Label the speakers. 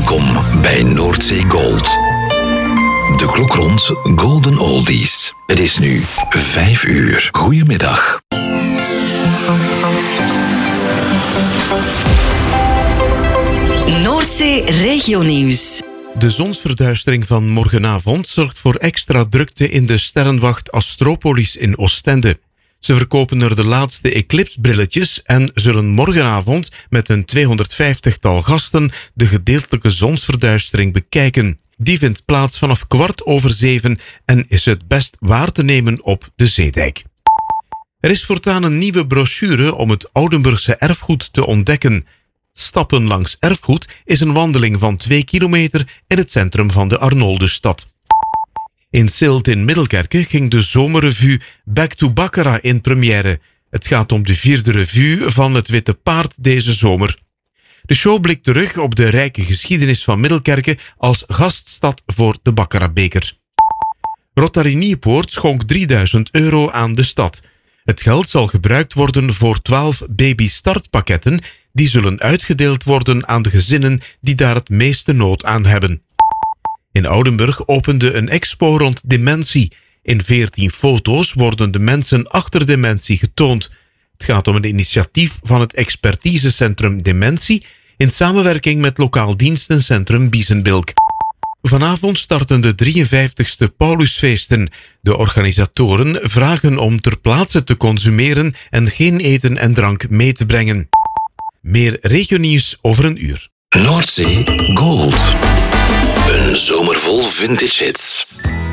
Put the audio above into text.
Speaker 1: Welkom bij Noordzee Gold. De klok rond Golden Oldies. Het is nu 5 uur. Goedemiddag.
Speaker 2: Noordzee Regionieuws.
Speaker 3: De zonsverduistering van morgenavond zorgt voor extra drukte in de sterrenwacht Astropolis in Oostende. Ze verkopen er de laatste eclipsbrilletjes en zullen morgenavond met een 250-tal gasten de gedeeltelijke zonsverduistering bekijken. Die vindt plaats vanaf 7:15 en is het best waar te nemen op de Zeedijk. Er is voortaan een nieuwe brochure om het Oudenburgse erfgoed te ontdekken. Stappen langs erfgoed is een wandeling van 2 kilometer in het centrum van de Arnoldusstad. In Zilt in Middelkerke ging de zomerrevue Back to Baccarat in première. Het gaat om de 4e revue van het Witte Paard deze zomer. De show blikt terug op de rijke geschiedenis van Middelkerke als gaststad voor de Baccaratbeker. Rotary Nieuwpoort schonk €3000 aan de stad. Het geld zal gebruikt worden voor 12 babystartpakketten die zullen uitgedeeld worden aan de gezinnen die daar het meeste nood aan hebben. In Oudenburg opende een expo rond dementie. In 14 foto's worden de mensen achter dementie getoond. Het gaat om een initiatief van het expertisecentrum Dementie in samenwerking met lokaal dienstencentrum Biezenbilk. Vanavond starten de 53ste Paulusfeesten. De organisatoren vragen om ter plaatse te consumeren en geen eten en drank mee te brengen. Meer regionieuws over een uur.
Speaker 1: Noordzee Gold. Een zomer vol vintage hits.